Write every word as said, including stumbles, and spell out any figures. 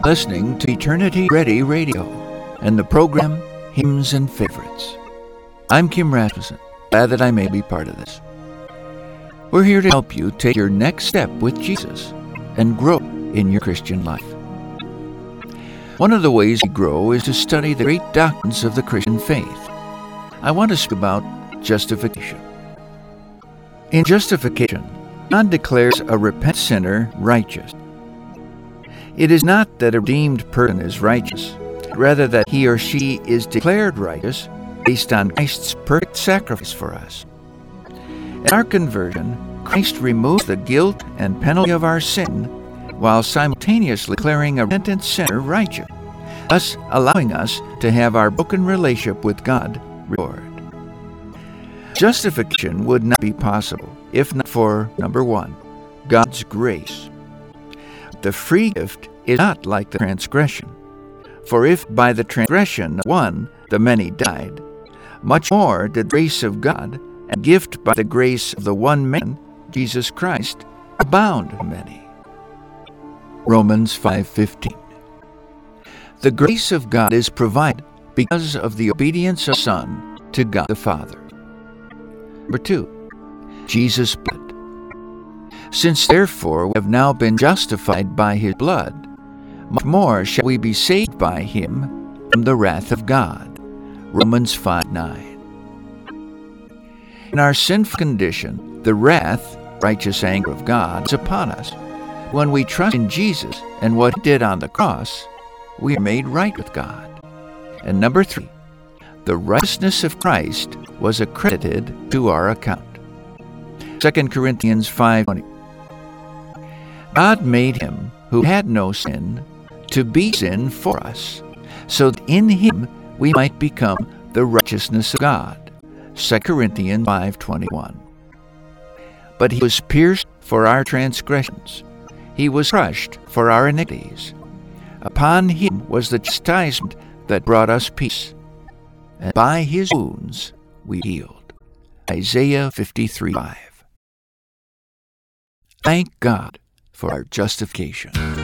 listening to Eternity Ready Radio and the program Hymns and Favorites. I'm Kim Rasmussen, glad that I may be part of this. We're here to help you take your next step with Jesus and grow in your Christian life. One of the ways we grow is to study the great doctrines of the Christian faith. I want to speak about justification. In justification, God declares a repentant sinner righteous. It is not that a redeemed person is righteous, but rather that he or she is declared righteous based on Christ's perfect sacrifice for us. In our conversion, Christ removes the guilt and penalty of our sin while simultaneously declaring a repentant sinner righteous, thus allowing us to have our broken relationship with God restored. Justification would not be possible if not for, number one, God's grace. The free gift is not like the transgression. For if by the transgression of one the many died, much more did the grace of God and gift by the grace of the one man, Jesus Christ, abound to many. Romans five fifteen. The grace of God is provided because of the obedience of the Son to God the Father. Number two, Jesus' blood. Since therefore we have now been justified by his blood, much more shall we be saved by him from the wrath of God. Romans five nine. In our sinful condition, the wrath, righteous anger of God is upon us. When we trust in Jesus and what he did on the cross, we are made right with God. And number three, the righteousness of Christ was accredited to our account. Second Corinthians five twenty. God made him who had no sin to be sin for us, so that in him we might become the righteousness of God. Second Corinthians five twenty-one. But he was pierced for our transgressions, he was crushed for our iniquities. Upon him was the chastisement that brought us peace, and by his wounds we healed. Isaiah fifty-three five. Thank God for our justification.